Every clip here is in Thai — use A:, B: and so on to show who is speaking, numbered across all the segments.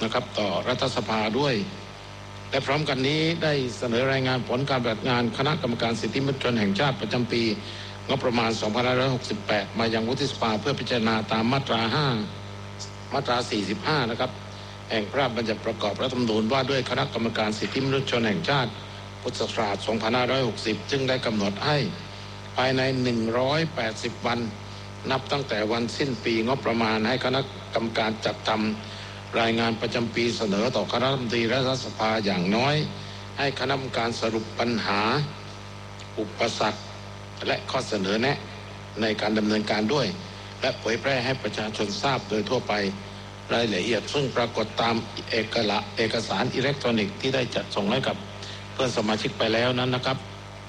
A: นะครับต่อรัฐสภาด้วยและพร้อมกันนี้ได้เสนอรายงานผลการปฏิบัติงานคณะกรรมการสิทธิมนุษยชนแห่งชาติประจำปีงบประมาณ 2568 มายังวุฒิสภาเพื่อพิจารณาตามมาตรา 5 มาตรา 45 นะครับแห่งพระราชบัญญัติประกอบรัฐธรรมนูญว่าด้วยคณะกรรมการสิทธิมนุษยชนแห่งชาติพุทธศักราช 2560 ซึ่งได้กำหนดให้ภายใน 180 วันนับตั้งแต่วันสิ้นปีงบประมาณให้คณะกรรมการจัดทำรายงานประจำปีเสนอต่อคณะรัฐมนตรีและรัฐสภาอย่างน้อยให้คณะกรรมการสรุปปัญหาอุปสรรคและข้อเสนอแนะในการดำเนินการด้วยและเผยแพร่ให้ประชาชนทราบโดยทั่วไปรายละเอียดซึ่งปรากฏตามเอกสารอิเล็กทรอนิกส์ที่ได้จัดส่งให้กับเพื่อนสมาชิกไปแล้วนั้นนะครับ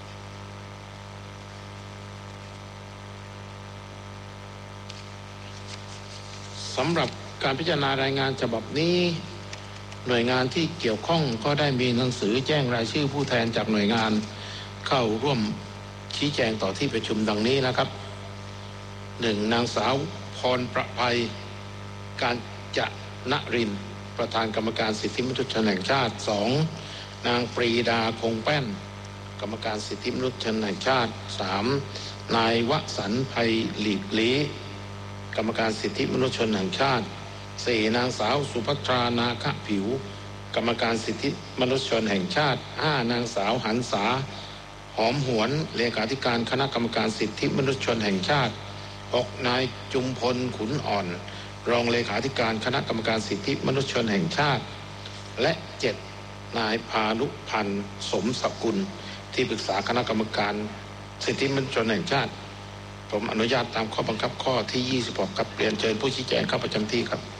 A: สำหรับการพิจารณารายงานฉบับนี้หน่วยงานที่เกี่ยวข้องก็ได้มีหนังสือแจ้งรายชื่อผู้แทนจากหน่วยงานเข้าร่วมชี้แจงต่อที่ประชุมดังนี้นะครับ 1. นางสาวพรประภัยการจนรินทร์ประธานกรรมการสิทธิมนุษยชนแห่งชาติ 2. นางปรีดาคงแป้นกรรมการสิทธิมนุษยชนแห่งชาติ 3. นายวสันต์ไพหลีกลี้กรรมการสิทธิมนุษยชนแห่งชาติ 4. นางสาวสุภัทรานาคผิวกรรมการสิทธิมนุษยชนแห่งชาติ 5. นางสาวหันษาหอมหวนเลขาธิการคณะกรรมการสิทธิมนุษยชนแห่งชาติ 6. นายจุมพลขุนอ่อนรองเลขาธิการคณะกรรมการสิทธิมนุษยชนแห่งชาติและ 7. นายพานุพันธ์สมสกุลที่ปรึกษาคณะกรรมการสิทธิมนุษยชนแห่งชาติผมอนุญาตตามข้อบังคับข้อที่ 26 ครับเรียนเชิญผู้ชี้แจงเข้าประจำที่ครับ